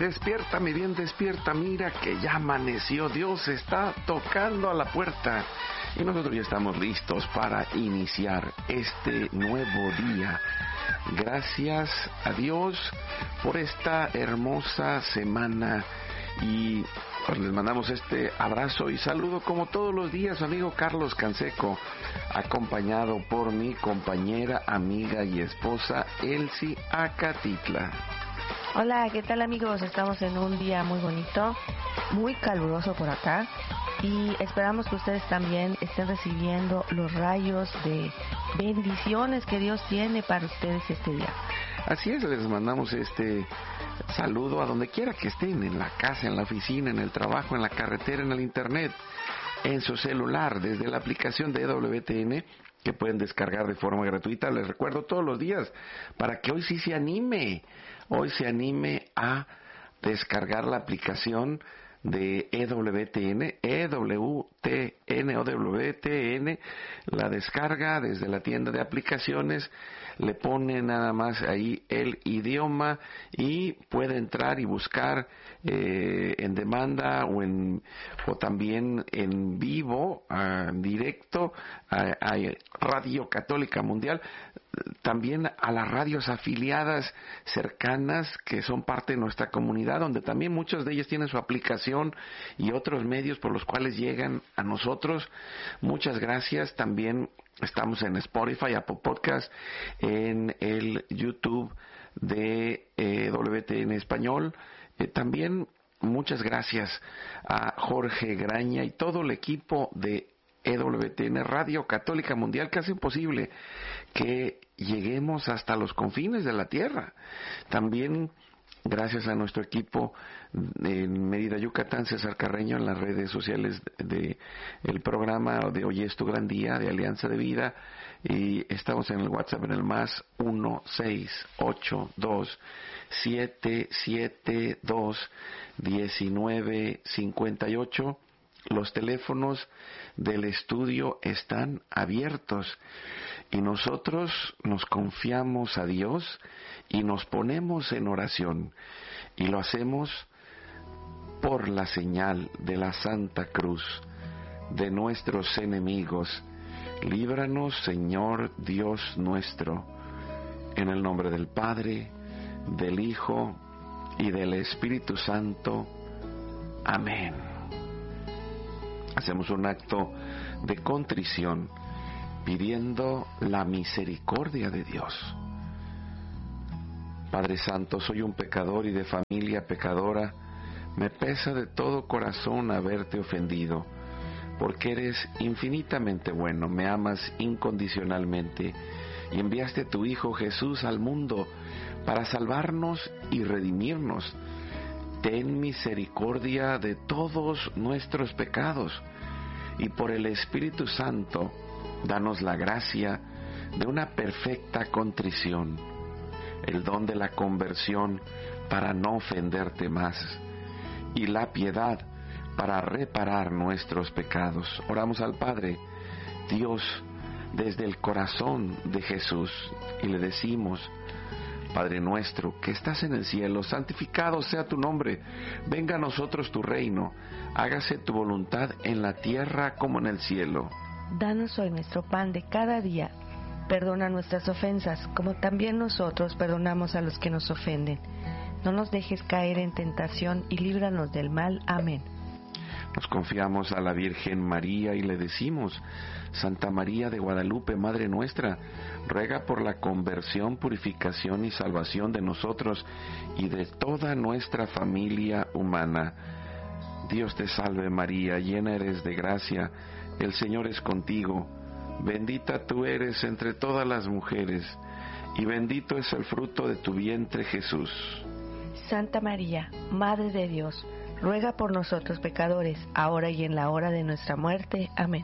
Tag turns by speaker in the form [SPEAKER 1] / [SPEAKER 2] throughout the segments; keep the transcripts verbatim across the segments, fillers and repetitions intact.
[SPEAKER 1] Despierta, mi bien, despierta, mira que ya amaneció, Dios está tocando a la puerta y nosotros ya estamos listos para iniciar este nuevo día. Gracias a Dios por esta hermosa semana y pues les mandamos este abrazo y saludo como todos los días, su amigo Carlos Canseco, acompañado por mi compañera, amiga y esposa Elsie Acatitla.
[SPEAKER 2] Hola, ¿qué tal amigos? Estamos en un día muy bonito, muy caluroso por acá y esperamos que ustedes también estén recibiendo los rayos de bendiciones que Dios tiene para ustedes este día.
[SPEAKER 1] Así es, les mandamos este saludo a donde quiera que estén, en la casa, en la oficina, en el trabajo, en la carretera, en el internet, en su celular, desde la aplicación de E W T N que pueden descargar de forma gratuita. Les recuerdo todos los días para que hoy sí se anime, hoy se anime a descargar la aplicación de E W T N, E W T N o W T N, la descarga desde la tienda de aplicaciones, le pone nada más ahí el idioma y puede entrar y buscar eh, en demanda o en o también en vivo, uh, directo a, a Radio Católica Mundial, también a las radios afiliadas cercanas que son parte de nuestra comunidad, donde también muchas de ellas tienen su aplicación y otros medios por los cuales llegan a nosotros. Muchas gracias. También estamos en Spotify, Apple Podcast, en el YouTube de eh, W T N Español. Eh, también muchas gracias a Jorge Graña y todo el equipo de E W T N Radio Católica Mundial que hacen posible que lleguemos hasta los confines de la tierra. También gracias a nuestro equipo en Mérida, Yucatán, César Carreño, en las redes sociales de el programa de Hoy es tu gran día de Alianza de Vida, y estamos en el WhatsApp en el más uno seis ocho dos siete siete dos diecinueve cincuenta y ocho. Los teléfonos del estudio están abiertos y nosotros nos confiamos a Dios y nos ponemos en oración y lo hacemos por la señal de la Santa Cruz de nuestros enemigos. Líbranos, Señor Dios nuestro, en el nombre del Padre, del Hijo y del Espíritu Santo. Amén. Hacemos un acto de contrición pidiendo la misericordia de Dios. Padre Santo, soy un pecador y de familia pecadora. Me pesa de todo corazón haberte ofendido, porque eres infinitamente bueno, me amas incondicionalmente y enviaste a tu Hijo Jesús al mundo para salvarnos y redimirnos. Ten misericordia de todos nuestros pecados y por el Espíritu Santo, danos la gracia de una perfecta contrición, el don de la conversión para no ofenderte más y la piedad para reparar nuestros pecados. Oramos al Padre, Dios, desde el corazón de Jesús y le decimos: Padre nuestro que estás en el cielo, santificado sea tu nombre, venga a nosotros tu reino, hágase tu voluntad en la tierra como en el cielo.
[SPEAKER 2] Danos hoy nuestro pan de cada día, perdona nuestras ofensas, como también nosotros perdonamos a los que nos ofenden. No nos dejes caer en tentación y líbranos del mal. Amén.
[SPEAKER 1] Nos confiamos a la Virgen María y le decimos: Santa María de Guadalupe, Madre nuestra, ruega por la conversión, purificación y salvación de nosotros y de toda nuestra familia humana. Dios te salve María, llena eres de gracia, el Señor es contigo. Bendita tú eres entre todas las mujeres, y bendito es el fruto de tu vientre Jesús.
[SPEAKER 2] Santa María, Madre de Dios, ruega por nosotros pecadores, ahora y en la hora de nuestra muerte. Amén.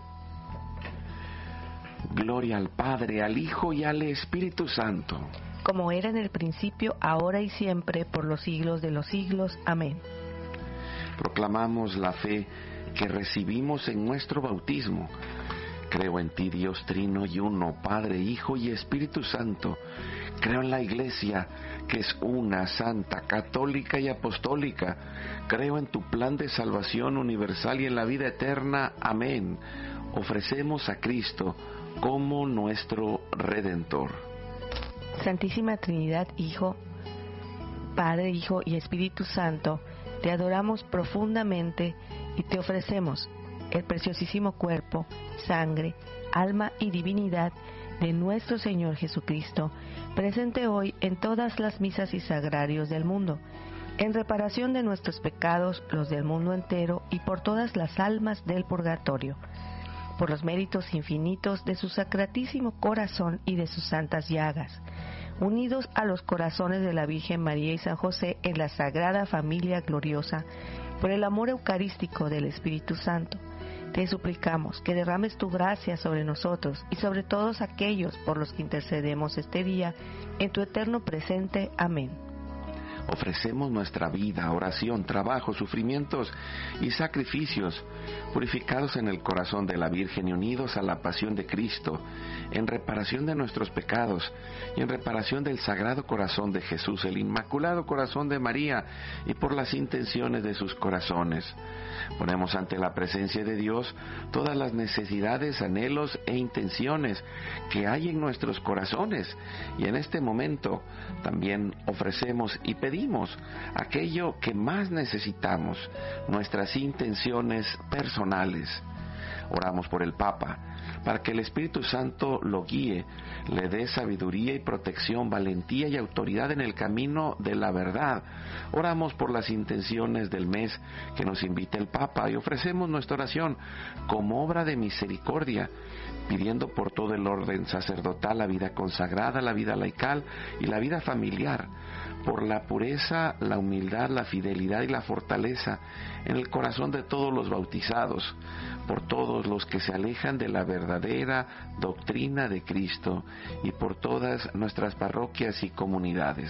[SPEAKER 1] Gloria al Padre, al Hijo y al Espíritu Santo.
[SPEAKER 2] Como era en el principio, ahora y siempre, por los siglos de los siglos. Amén.
[SPEAKER 1] Proclamamos la fe que recibimos en nuestro bautismo. Creo en ti, Dios Trino y Uno, Padre, Hijo y Espíritu Santo, Creo en la Iglesia, que es una, santa, católica y apostólica. Creo en tu plan de salvación universal y en la vida eterna. Amén. Ofrecemos a Cristo como nuestro Redentor.
[SPEAKER 2] Santísima Trinidad, Hijo, Padre, Hijo y Espíritu Santo, te adoramos profundamente y te ofrecemos el preciosísimo cuerpo, sangre, alma y divinidad de nuestro Señor Jesucristo, presente hoy en todas las misas y sagrarios del mundo, en reparación de nuestros pecados, los del mundo entero, y por todas las almas del purgatorio, por los méritos infinitos de su sacratísimo corazón y de sus santas llagas, unidos a los corazones de la Virgen María y San José en la Sagrada Familia Gloriosa, por el amor eucarístico del Espíritu Santo. Te suplicamos que derrames tu gracia sobre nosotros y sobre todos aquellos por los que intercedemos este día, en tu eterno presente. Amén.
[SPEAKER 1] Ofrecemos nuestra vida, oración, trabajo, sufrimientos y sacrificios, purificados en el corazón de la Virgen y unidos a la pasión de Cristo, en reparación de nuestros pecados y en reparación del Sagrado Corazón de Jesús, el Inmaculado Corazón de María, y por las intenciones de sus corazones. Ponemos ante la presencia de Dios todas las necesidades, anhelos e intenciones que hay en nuestros corazones, y en este momento también ofrecemos y pedimos aquello que más necesitamos, nuestras intenciones personales. Oramos por el Papa, para que el Espíritu Santo lo guíe, le dé sabiduría y protección, valentía y autoridad en el camino de la verdad. Oramos por las intenciones del mes que nos invita el Papa y ofrecemos nuestra oración como obra de misericordia, pidiendo por todo el orden sacerdotal, la vida consagrada, la vida laical y la vida familiar, por la pureza, la humildad, la fidelidad y la fortaleza en el corazón de todos los bautizados, por todos los que se alejan de la verdadera doctrina de Cristo y por todas nuestras parroquias y comunidades.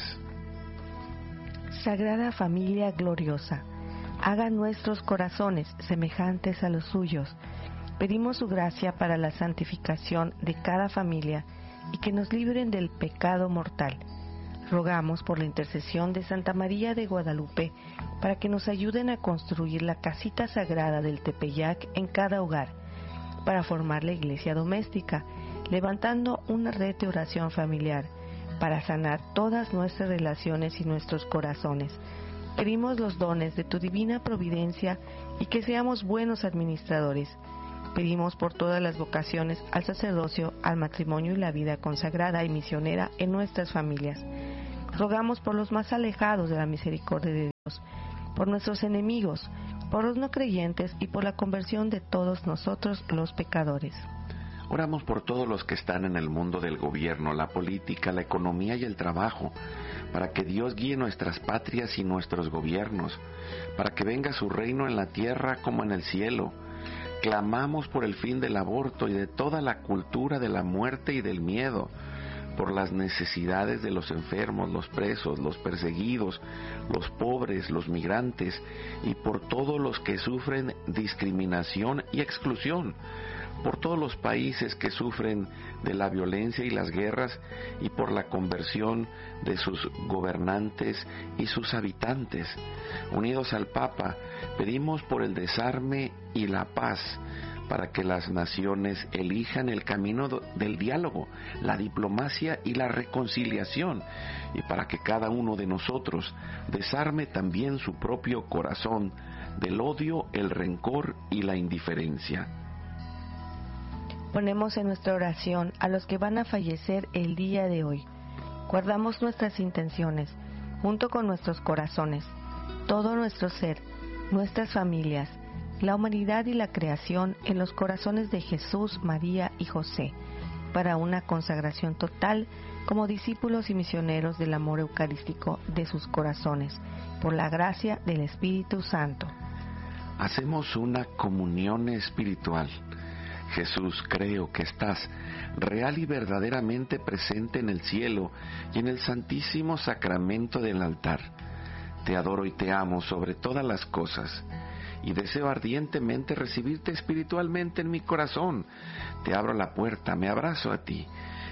[SPEAKER 2] Sagrada Familia Gloriosa, haga nuestros corazones semejantes a los suyos. Pedimos su gracia para la santificación de cada familia y que nos libren del pecado mortal. Rogamos por la intercesión de Santa María de Guadalupe para que nos ayuden a construir la casita sagrada del Tepeyac en cada hogar, para formar la iglesia doméstica, levantando una red de oración familiar, para sanar todas nuestras relaciones y nuestros corazones. Pedimos los dones de tu divina providencia y que seamos buenos administradores. Pedimos por todas las vocaciones al sacerdocio, al matrimonio y la vida consagrada y misionera en nuestras familias. Rogamos por los más alejados de la misericordia de Dios, por nuestros enemigos, por los no creyentes y por la conversión de todos nosotros los pecadores.
[SPEAKER 1] Oramos por todos los que están en el mundo del gobierno, la política, la economía y el trabajo, para que Dios guíe nuestras patrias y nuestros gobiernos, para que venga su reino en la tierra como en el cielo. Clamamos por el fin del aborto y de toda la cultura de la muerte y del miedo, por las necesidades de los enfermos, los presos, los perseguidos, los pobres, los migrantes y por todos los que sufren discriminación y exclusión, por todos los países que sufren de la violencia y las guerras y por la conversión de sus gobernantes y sus habitantes. Unidos al Papa, pedimos por el desarme y la paz, para que las naciones elijan el camino del diálogo, la diplomacia y la reconciliación, y para que cada uno de nosotros desarme también su propio corazón del odio, el rencor y la indiferencia.
[SPEAKER 2] Ponemos en nuestra oración a los que van a fallecer el día de hoy. Guardamos nuestras intenciones, junto con nuestros corazones, todo nuestro ser, nuestras familias, la humanidad y la creación en los corazones de Jesús, María y José, para una consagración total como discípulos y misioneros del amor eucarístico de sus corazones, por la gracia del Espíritu Santo.
[SPEAKER 1] Hacemos una comunión espiritual. Jesús, creo que estás real y verdaderamente presente en el cielo y en el santísimo sacramento del altar. Te adoro y te amo sobre todas las cosas, y deseo ardientemente recibirte espiritualmente en mi corazón. Te abro la puerta, me abrazo a ti,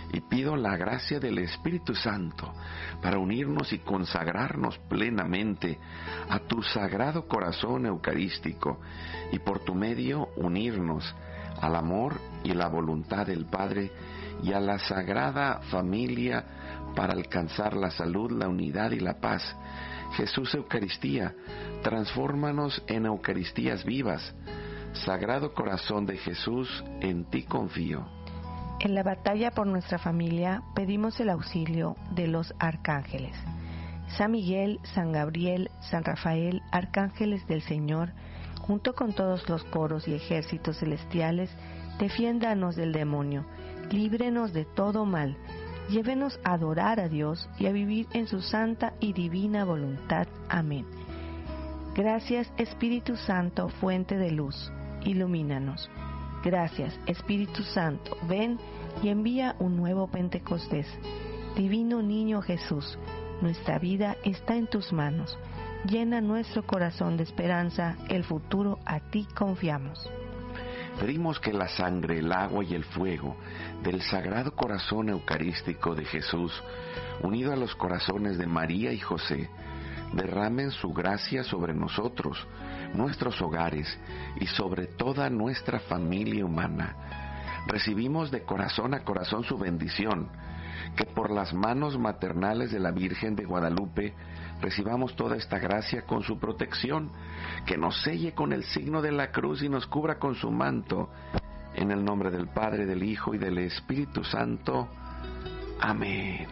[SPEAKER 1] y pido la gracia del Espíritu Santo para unirnos y consagrarnos plenamente a tu sagrado corazón eucarístico y por tu medio unirnos al amor y la voluntad del Padre y a la sagrada familia para alcanzar la salud, la unidad y la paz. Jesús Eucaristía, transfórmanos en Eucaristías vivas. Sagrado Corazón de Jesús, en ti confío.
[SPEAKER 2] En la batalla por nuestra familia pedimos el auxilio de los arcángeles. San Miguel, San Gabriel, San Rafael, arcángeles del Señor, junto con todos los coros y ejércitos celestiales, defiéndanos del demonio, líbrenos de todo mal, llévenos a adorar a Dios y a vivir en su santa y divina voluntad. Amén. Gracias, Espíritu Santo, fuente de luz, ilumínanos. Gracias, Espíritu Santo, ven y envía un nuevo Pentecostés. Divino Niño Jesús, nuestra vida está en tus manos. Llena nuestro corazón de esperanza, el futuro a ti confiamos.
[SPEAKER 1] Pedimos que la sangre, el agua y el fuego del Sagrado Corazón Eucarístico de Jesús, unido a los corazones de María y José, derramen su gracia sobre nosotros, nuestros hogares y sobre toda nuestra familia humana. Recibimos de corazón a corazón su bendición, que por las manos maternales de la Virgen de Guadalupe recibamos toda esta gracia con su protección, que nos selle con el signo de la cruz y nos cubra con su manto. En el nombre del Padre, del Hijo y del Espíritu Santo. Amén.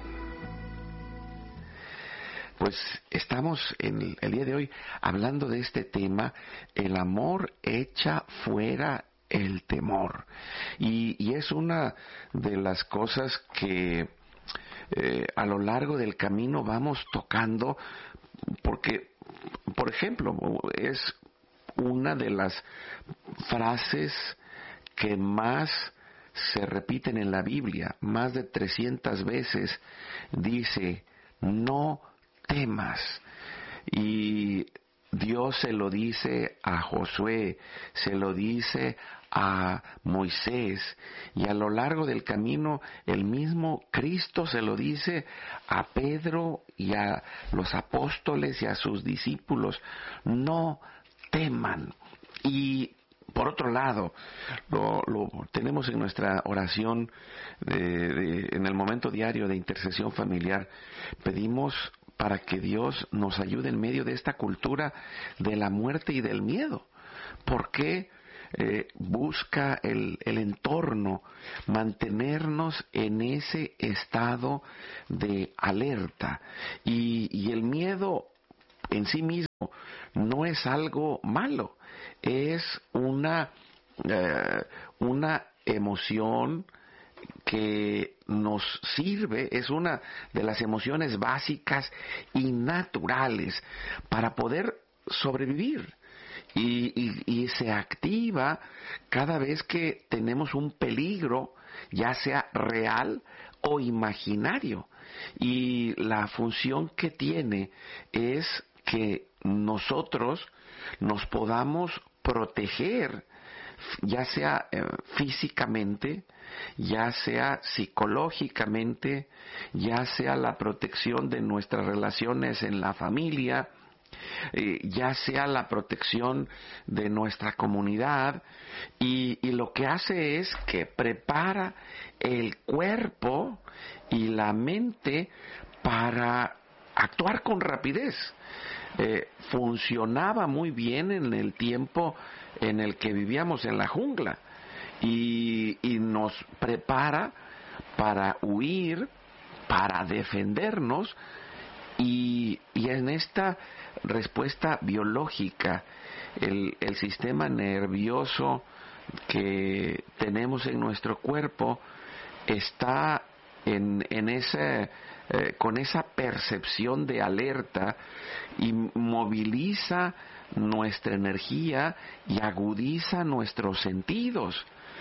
[SPEAKER 1] Pues estamos en el, el día de hoy hablando de este tema, el amor echa fuera el temor. Y, y es una de las cosas que eh, a lo largo del camino vamos tocando, porque, por ejemplo, es una de las frases que más se repiten en la Biblia, más de trescientas veces dice, no temas. Y Dios se lo dice a Josué, se lo dice a Moisés, y a lo largo del camino el mismo Cristo se lo dice a Pedro y a los apóstoles y a sus discípulos, no teman. Y por otro lado, lo, lo tenemos en nuestra oración de, de, en el momento diario de intercesión familiar, pedimos para que Dios nos ayude en medio de esta cultura de la muerte y del miedo. ¿Por qué eh, busca el, el entorno mantenernos en ese estado de alerta? Y, y el miedo en sí mismo no es algo malo, es una, eh, una emoción que nos sirve, es una de las emociones básicas y naturales para poder sobrevivir. Y, y, y se activa cada vez que tenemos un peligro, ya sea real o imaginario. Y la función que tiene es que nosotros nos podamos proteger, ya sea eh, físicamente, ya sea psicológicamente, ya sea la protección de nuestras relaciones en la familia, eh, ya sea la protección de nuestra comunidad, y, y lo que hace es que prepara el cuerpo y la mente para actuar con rapidez. Eh, funcionaba muy bien en el tiempo en el que vivíamos en la jungla y, y nos prepara para huir, para defendernos, y, y en esta respuesta biológica el, el sistema nervioso que tenemos en nuestro cuerpo está en, en ese Eh, con esa percepción de alerta y moviliza nuestra energía y agudiza nuestros sentidos.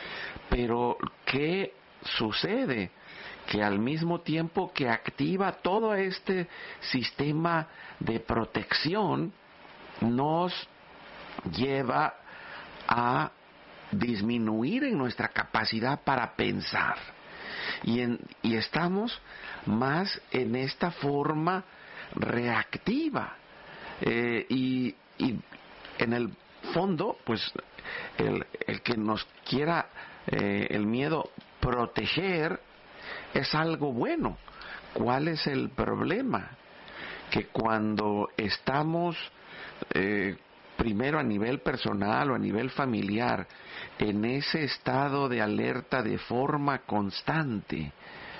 [SPEAKER 1] Pero ¿qué sucede? Que al mismo tiempo que activa todo este sistema de protección, nos lleva a disminuir en nuestra capacidad para pensar. y, en, y estamos más en esta forma reactiva. Eh, y, y en el fondo, pues el, el que nos quiera eh, el miedo proteger es algo bueno. ¿Cuál es el problema? Que cuando estamos eh, primero a nivel personal o a nivel familiar en ese estado de alerta de forma constante,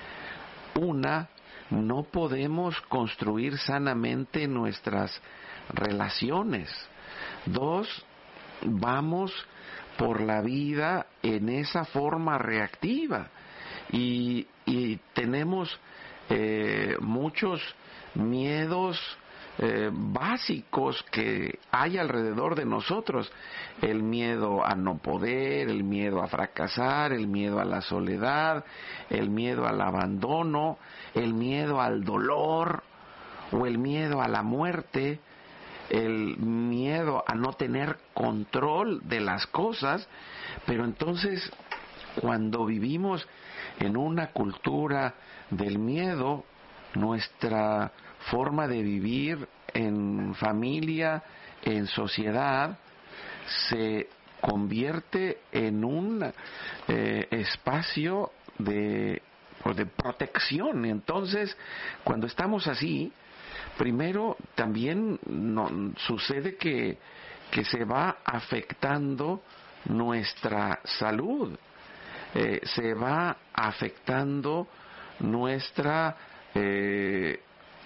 [SPEAKER 1] una, no podemos construir sanamente nuestras relaciones. Dos, vamos por la vida en esa forma reactiva y, y tenemos eh, muchos miedos eh, básicos que hay alrededor de nosotros. El miedo a no poder, el miedo a fracasar, el miedo a la soledad, el miedo al abandono, el miedo al dolor o el miedo a la muerte, el miedo a no tener control de las cosas. Pero entonces, cuando vivimos en una cultura del miedo, nuestra forma de vivir en familia, en sociedad, se convierte en un eh, espacio de, pues de protección. Entonces, cuando estamos así, primero también no, sucede que, que se va afectando nuestra salud, eh, se va afectando nuestra eh,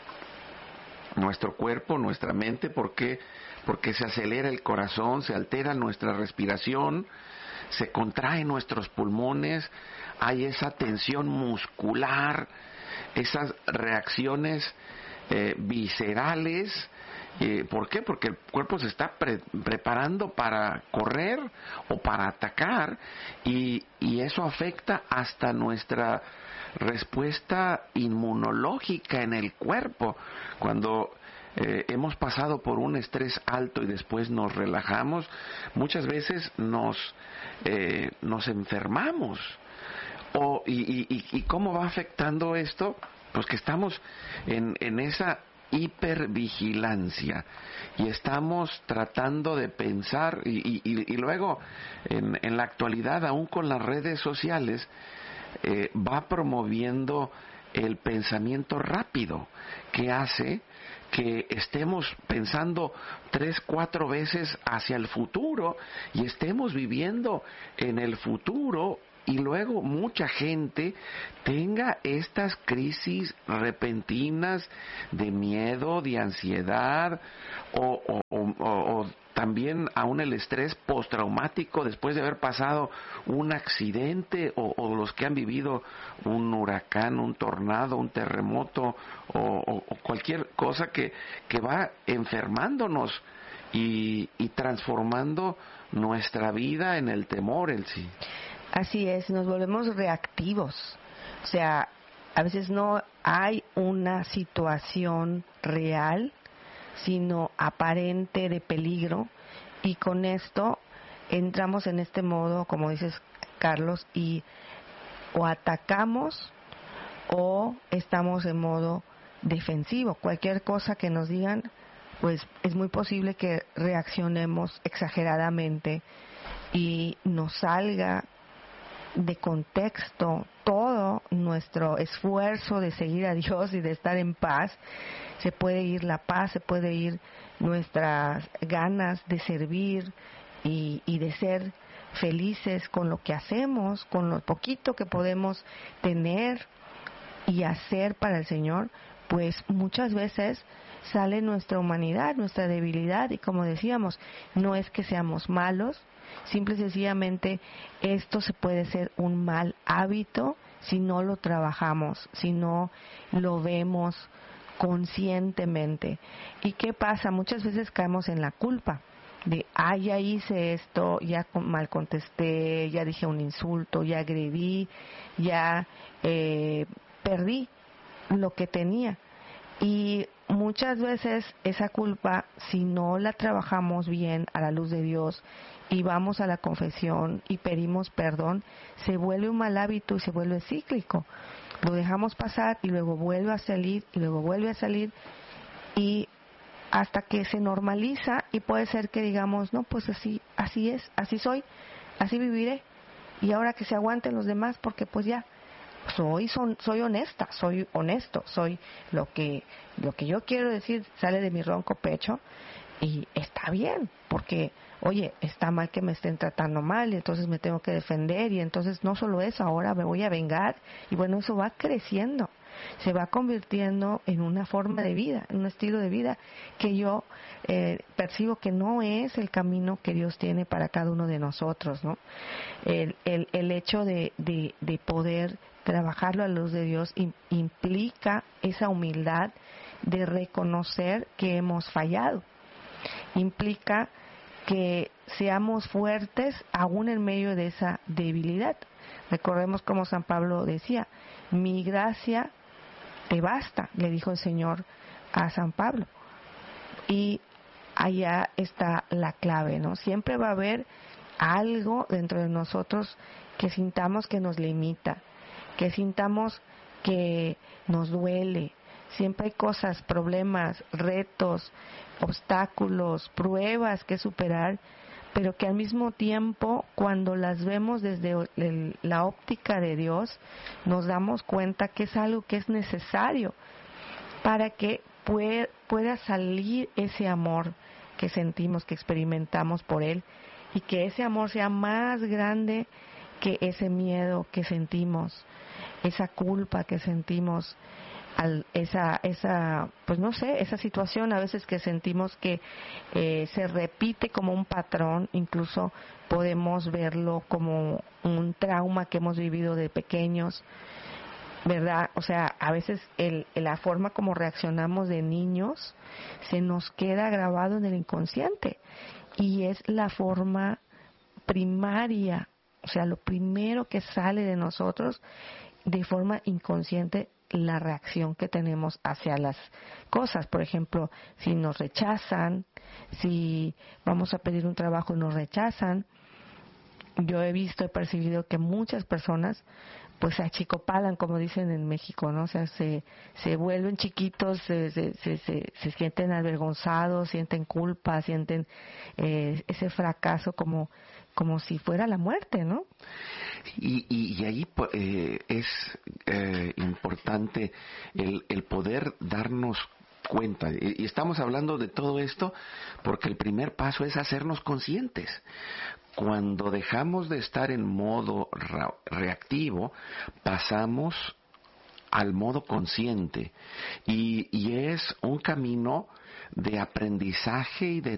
[SPEAKER 1] nuestro cuerpo, nuestra mente. ¿Por qué? Porque se acelera el corazón, se altera nuestra respiración, se contraen nuestros pulmones, hay esa tensión muscular, esas reacciones eh, viscerales. Eh, ¿Por qué? Porque el cuerpo se está pre- preparando para correr o para atacar, y, y eso afecta hasta nuestra respuesta inmunológica en el cuerpo. Cuando eh, hemos pasado por un estrés alto y después nos relajamos, muchas veces nos, eh, nos enfermamos. O, y, y, ¿Y cómo va afectando esto? Pues que estamos en, en esa hipervigilancia y estamos tratando de pensar y, y, y luego en, en la actualidad, aún con las redes sociales, eh, va promoviendo el pensamiento rápido, que hace que estemos pensando tres, cuatro veces hacia el futuro y estemos viviendo en el futuro. Y luego mucha gente tenga estas crisis repentinas de miedo, de ansiedad, o, o, o, o también aún el estrés postraumático después de haber pasado un accidente, o, o los que han vivido un huracán, un tornado, un terremoto, o, o, o cualquier cosa que, que va enfermándonos y, y transformando nuestra vida en el temor, Elsie.
[SPEAKER 2] Así es, nos volvemos reactivos. O sea, a veces no hay una situación real, sino aparente de peligro, y con esto entramos en este modo, como dices, Carlos, y o atacamos o estamos en modo defensivo. Cualquier cosa que nos digan, pues es muy posible que reaccionemos exageradamente y nos salga de contexto todo nuestro esfuerzo de seguir a Dios y de estar en paz. Se puede ir la paz, se puede ir nuestras ganas de servir y, y de ser felices con lo que hacemos, con lo poquito que podemos tener y hacer para el Señor. Pues muchas veces sale nuestra humanidad, nuestra debilidad, y como decíamos, no es que seamos malos, simple y sencillamente esto se puede ser un mal hábito si no lo trabajamos, si no lo vemos conscientemente. ¿Y qué pasa? Muchas veces caemos en la culpa de, ah, ya hice esto, ya mal contesté, ya dije un insulto, ya agredí, ya eh, perdí lo que tenía. Y muchas veces esa culpa, si no la trabajamos bien a la luz de Dios y vamos a la confesión y pedimos perdón, se vuelve un mal hábito y se vuelve cíclico. Lo dejamos pasar y luego vuelve a salir y luego vuelve a salir, y hasta que se normaliza, y puede ser que digamos, no, pues así, así es, así soy, así viviré, y ahora que se aguanten los demás, porque pues ya soy son, soy honesta, soy honesto, soy lo que lo que yo quiero decir sale de mi ronco pecho, y está bien, porque oye, está mal que me estén tratando mal, y entonces me tengo que defender, y entonces no solo eso, ahora me voy a vengar, y bueno, eso va creciendo, se va convirtiendo en una forma de vida, en un estilo de vida que yo eh, percibo que no es el camino que Dios tiene para cada uno de nosotros, ¿no? El, el, el hecho de, de, de poder trabajarlo a la luz de Dios implica esa humildad de reconocer que hemos fallado, implica que seamos fuertes aún en medio de esa debilidad. Recordemos como San Pablo decía, mi gracia te basta, le dijo el Señor a San Pablo. Y allá está la clave, ¿no? Siempre va a haber algo dentro de nosotros que sintamos que nos limita, que sintamos que nos duele. Siempre hay cosas, problemas, retos, obstáculos, pruebas que superar, pero que al mismo tiempo, cuando las vemos desde el, la óptica de Dios, nos damos cuenta que es algo que es necesario para que pueda, pueda salir ese amor que sentimos, que experimentamos por Él, y que ese amor sea más grande que ese miedo que sentimos, esa culpa que sentimos, al, esa, esa, pues no sé, esa situación a veces que sentimos que eh, se repite como un patrón, incluso podemos verlo como un trauma que hemos vivido de pequeños, ¿verdad? O sea, a veces el, la forma como reaccionamos de niños se nos queda grabado en el inconsciente, y es la forma primaria, o sea, lo primero que sale de nosotros de forma inconsciente, la reacción que tenemos hacia las cosas. Por ejemplo, si nos rechazan, si vamos a pedir un trabajo y nos rechazan, yo he visto, he percibido que muchas personas pues se achicopalan, como dicen en México, ¿no? O sea, se, se vuelven chiquitos, se, se, se, se, se sienten avergonzados, sienten culpa, sienten eh, ese fracaso como, como si fuera la muerte, ¿no?
[SPEAKER 1] Y, y, y ahí eh, es eh, importante el, el poder darnos cuenta, y, y estamos hablando de todo esto porque el primer paso es hacernos conscientes. Cuando dejamos de estar en modo reactivo, pasamos al modo consciente, y, y es un camino de aprendizaje y de